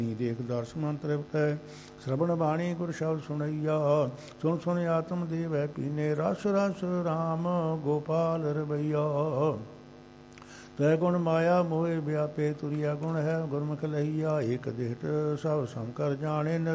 ਦੇਖ ਦਰਸ਼ਨ ਤ੍ਰਿਪਤ ਹੈ। श्रवण बाणी गुर शब्द सुनैया सुन सुन आत्म देव है पीने रस रस राम गोपाल रवैया। तय गुण माया मोह व्यापे तुरिया गुण है गुरमुख लहिया एक दिहट सब संकर जाने